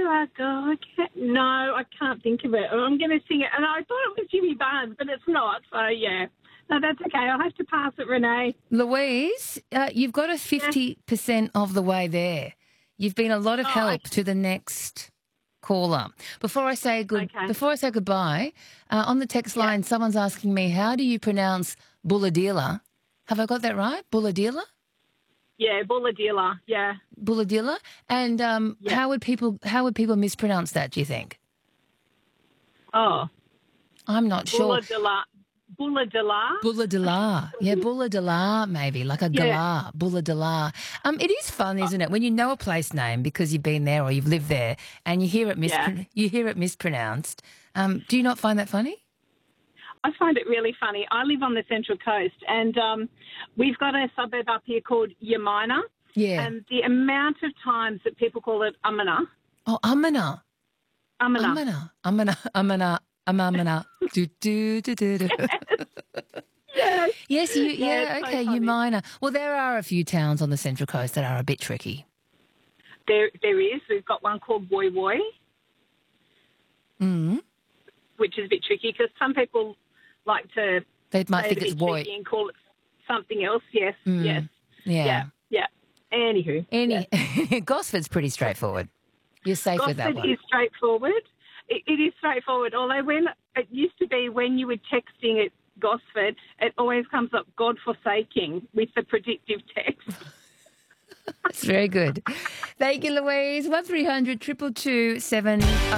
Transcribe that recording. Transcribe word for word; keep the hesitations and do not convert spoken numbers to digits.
I go? I can't, no, I can't think of it. I'm going to sing it. And I thought it was Jimmy Barnes, but it's not. So, yeah. No, that's okay. I'll have to pass it, Renee. Louise, uh, you've got a fifty percent of the way there. You've been a lot of Oh, help okay. to the next caller. Before I say good, Okay. before I say goodbye, uh, on the text Yeah. line, someone's asking me, how do you pronounce Bulladila? Have I got that right? Bulladila? Yeah, Bulladila, yeah. Bulladila? And um, Yeah. how would people how would people mispronounce that, do you think? Oh, I'm not sure. Bulladila. Bulladila? Bulladila. Yeah, Bulladila, maybe, like a Yeah. galah, Bulladila. Um, it is fun, isn't it, when you know a place name because you've been there or you've lived there and you hear it, mispr- Yeah. you hear it mispronounced. Um, do you not find that funny? I find it really funny. I live on the Central Coast, and um, we've got a suburb up here called Yamina. Yeah. And the amount of times that people call it Umina, Oh, Amana. Umina. Amana. Amana. Amana. Amana. Do, do, do, do, do. Yes. Yes, you, Yeah, yeah, it's so okay, funny. Umina. Well, there are a few towns on the Central Coast that are a bit tricky. There, there is. We've got one called Woy Woy, Mm. which is a bit tricky because some people like to They might say think it a it's bit Woy. cheeky and call it something else. Yes, Mm. yes. Yeah. Yeah, yeah. Anywho. Any yeah. Gosford's pretty straightforward. You're safe with that Gosford one. is straightforward. It, it is straightforward. Although when it used to be when you were texting at Gosford, it always comes up God forsaking with the predictive text. That's very good. Thank you, Louise. one three hundred two two two seven oh